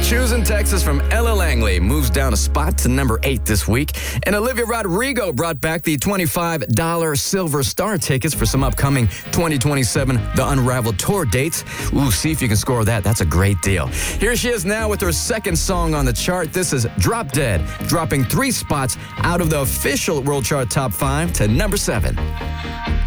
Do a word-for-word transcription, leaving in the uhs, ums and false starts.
Choosing Texas from Ella Langley moves down a spot to number eight this week. And Olivia Rodrigo brought back the twenty-five dollars Silver Star tickets for some upcoming twenty twenty-seven The Unraveled tour dates. Ooh, see if you can score that. That's a great deal. Here she is now with her second song on the chart. This is Drop Dead, dropping three spots out of the official World Chart Top five to number seven.